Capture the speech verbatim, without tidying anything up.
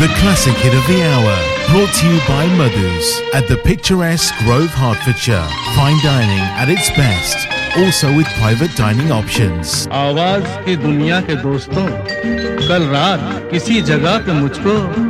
The classic hit of the hour, brought to you by Madhu's at the picturesque Grove, Hertfordshire. Fine dining at its best, also with private dining options. आवाज की दुनिया के दोस्तों, कल रात किसी जगह पे मुझको